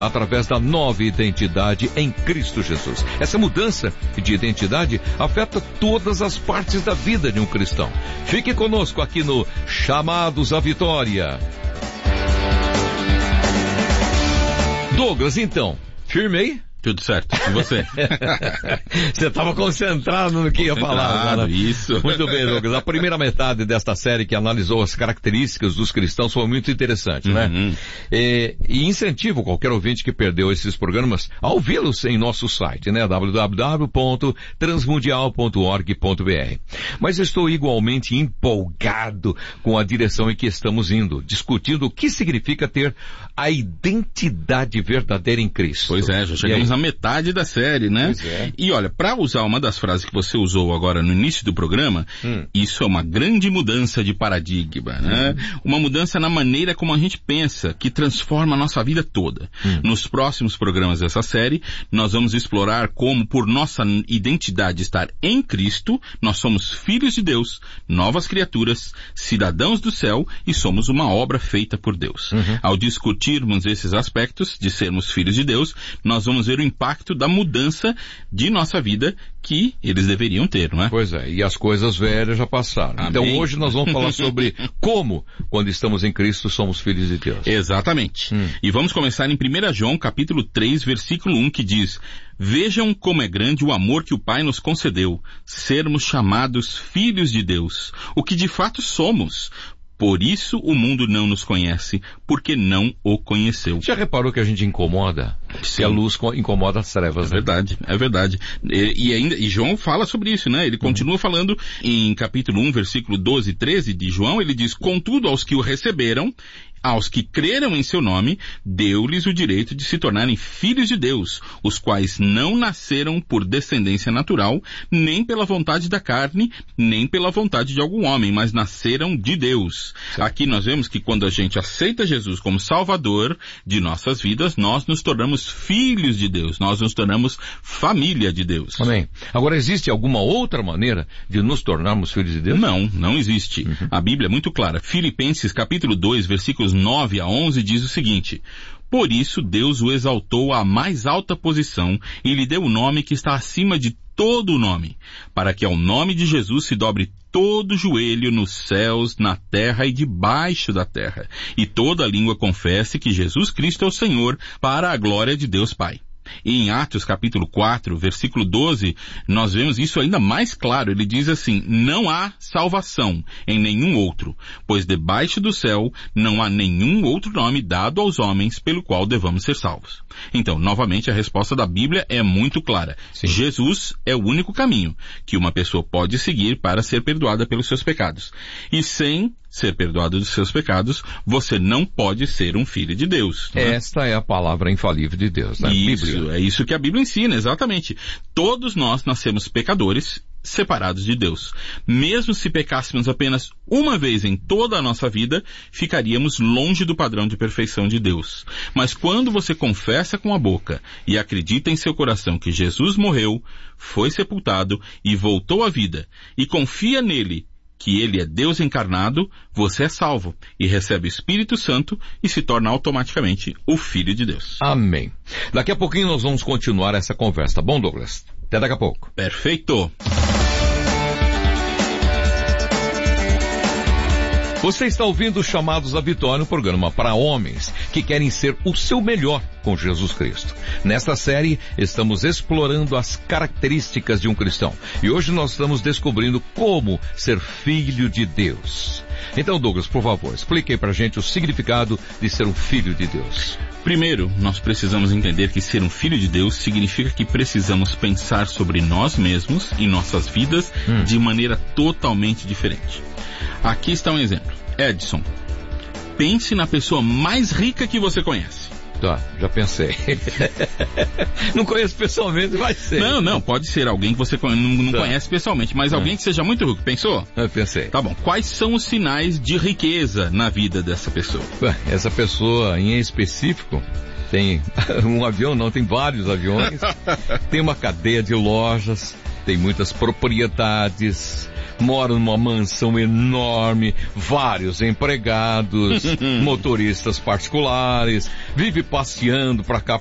através da nova identidade em Cristo Jesus. Essa mudança de identidade afeta todas as partes da vida de um cristão. Fique conosco aqui no Chamados à Vitória. Douglas, então, firmei? Tudo certo, e você? Você estava concentrado no que ia falar, né? Isso. Muito bem, Douglas. A primeira metade desta série que analisou as características dos cristãos foi muito interessante, né? E incentivo qualquer ouvinte que perdeu esses programas a ouvi-los em nosso site, né? www.transmundial.org.br. Mas estou igualmente empolgado com a direção em que estamos indo, discutindo o que significa ter a identidade verdadeira em Cristo. Pois é, já chegamos na metade da série, né? Pois é. E olha, para usar uma das frases que você usou agora no início do programa, isso é uma grande mudança de paradigma, né? Uma mudança na maneira como a gente pensa, que transforma a nossa vida toda. Nos próximos programas dessa série, nós vamos explorar como, por nossa identidade estar em Cristo, nós somos filhos de Deus, novas criaturas, cidadãos do céu e somos uma obra feita por Deus. Ao discutirmos esses aspectos de sermos filhos de Deus, nós vamos ver o impacto da mudança de nossa vida que eles deveriam ter, não é? Pois é, e as coisas velhas já passaram. Amém. Então hoje nós vamos falar sobre como, quando estamos em Cristo, somos filhos de Deus. Exatamente. E vamos começar em 1 João, capítulo 3, versículo 1, que diz: Vejam como é grande o amor que o Pai nos concedeu, sermos chamados filhos de Deus, o que de fato somos. Por isso o mundo não nos conhece, porque não o conheceu. Já reparou que a gente incomoda? Sim. Que a luz incomoda as trevas, né? É verdade. E João fala sobre isso, né? Ele continua falando em capítulo 1, versículo 12 e 13 de João, ele diz: Contudo, aos que o receberam, aos que creram em seu nome, deu-lhes o direito de se tornarem filhos de Deus, os quais não nasceram por descendência natural, nem pela vontade da carne, nem pela vontade de algum homem, mas nasceram de Deus. Sim. Aqui nós vemos que quando a gente aceita Jesus como Salvador de nossas vidas, nós nos tornamos filhos de Deus, nós nos tornamos família de Deus. Amém. Agora, existe alguma outra maneira de nos tornarmos filhos de Deus? Não existe. A Bíblia é muito clara. Filipenses capítulo 2, versículos 9 a 11 diz o seguinte: Por isso Deus o exaltou à mais alta posição e lhe deu o nome que está acima de todo o nome, para que ao nome de Jesus se dobre todo joelho nos céus, na terra e debaixo da terra, e toda língua confesse que Jesus Cristo é o Senhor, para a glória de Deus Pai. E em Atos capítulo 4, versículo 12, nós vemos isso ainda mais claro. Ele diz assim: Não há salvação em nenhum outro, pois debaixo do céu não há nenhum outro nome dado aos homens pelo qual devamos ser salvos. Então, novamente, a resposta da Bíblia é muito clara. Sim. Jesus é o único caminho que uma pessoa pode seguir para ser perdoada pelos seus pecados. E sem ser perdoado dos seus pecados, você não pode ser um filho de Deus. Né? Esta é a palavra infalível de Deus, né? É isso que a Bíblia ensina, exatamente. Todos nós nascemos pecadores, separados de Deus. Mesmo se pecássemos apenas uma vez em toda a nossa vida, ficaríamos longe do padrão de perfeição de Deus. Mas quando você confessa com a boca e acredita em seu coração que Jesus morreu, foi sepultado e voltou à vida, e confia nele, que ele é Deus encarnado, você é salvo e recebe o Espírito Santo e se torna automaticamente o Filho de Deus. Amém. Daqui a pouquinho nós vamos continuar essa conversa, tá bom, Douglas? Até daqui a pouco. Perfeito. Você está ouvindo Chamados à Vitória, um programa para homens que querem ser o seu melhor com Jesus Cristo. Nesta série, estamos explorando as características de um cristão. E hoje nós estamos descobrindo como ser filho de Deus. Então, Douglas, por favor, explique aí pra gente o significado de ser um filho de Deus. Primeiro, nós precisamos entender que ser um filho de Deus significa que precisamos pensar sobre nós mesmos e nossas vidas de maneira totalmente diferente. Aqui está um exemplo. Edson, pense na pessoa mais rica que você conhece. Tá, já pensei. Não conheço pessoalmente, vai ser. Não, pode ser alguém que você não conhece pessoalmente, mas alguém que seja muito rico. Pensou? Eu pensei. Tá bom. Quais são os sinais de riqueza na vida dessa pessoa? Essa pessoa em específico tem um avião, não, tem vários aviões, tem uma cadeia de lojas, tem muitas propriedades, mora numa mansão enorme, vários empregados, motoristas particulares, vive passeando pra cá